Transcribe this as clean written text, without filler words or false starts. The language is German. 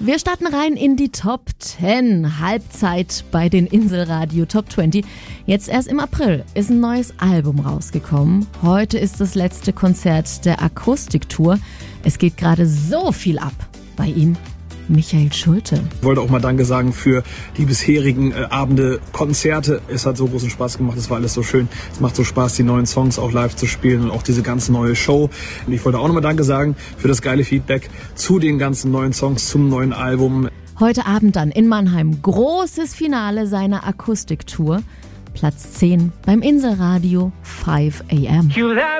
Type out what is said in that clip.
Wir starten rein in die Top 10. Halbzeit bei den Inselradio Top 20. Jetzt erst im April ist ein neues Album rausgekommen. Heute ist das letzte Konzert der Akustiktour. Es geht gerade so viel ab bei ihm. Michael Schulte. Ich wollte auch mal Danke sagen für die bisherigen Abende, Konzerte. Es hat so großen Spaß gemacht, es war alles so schön. Es macht so Spaß, die neuen Songs auch live zu spielen und auch diese ganze neue Show. Und ich wollte auch nochmal Danke sagen für das geile Feedback zu den ganzen neuen Songs, zum neuen Album. Heute Abend dann in Mannheim großes Finale seiner Akustiktour. Platz 10 beim Inselradio 5 AM.